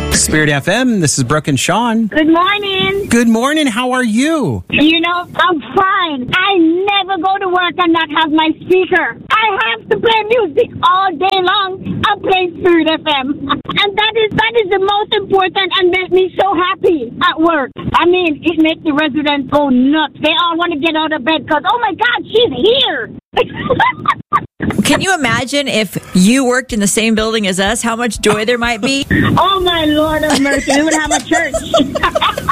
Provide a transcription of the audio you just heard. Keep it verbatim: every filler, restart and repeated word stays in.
Spirit F M, this is Brooke and Sean. Good morning. Good morning. How are you? You know, I'm fine. I never go to work and not have my speaker. I have to play music all day long. I play Spirit F M. And that is that is the most important and makes me so happy at work. I mean, it makes the residents go nuts. They all want to get out of bed because, oh my God, she's here. Can you imagine if you worked in the same building as us, how much joy there might be? Oh my Lord of mercy, we would have a church.